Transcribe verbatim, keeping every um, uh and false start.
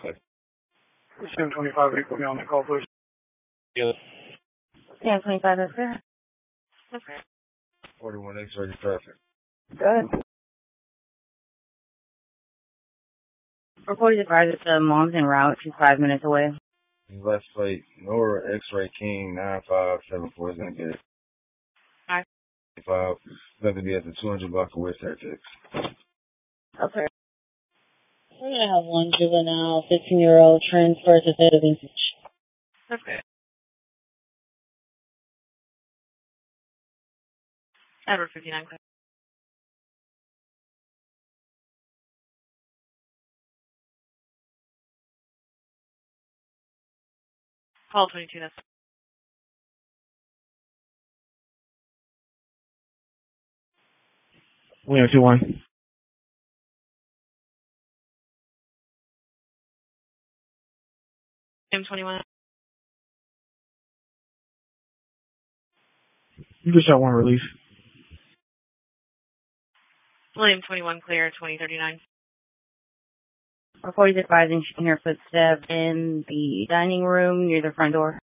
ten twenty-five, you put me on the call, please. Yeah. ten twenty-five, that's good. Okay. forty-one X-ray traffic. Good. Reported advised that the mom's en route. She's five minutes away. Left plate, Nora X-ray King nine five seven four is going to get it. Alright. Five, going to be at the two hundred block of West Hertex. Okay. We're going to have one juvenile, fifteen-year-old transfer to Theta Vintage. Okay. Edward fifty-nine, clear. Call twenty-two, that's William two one. M twenty-one. You just got one release. William twenty-one, clear, twenty thirty-nine. Reported advising she can hear footsteps in the dining room near the front door.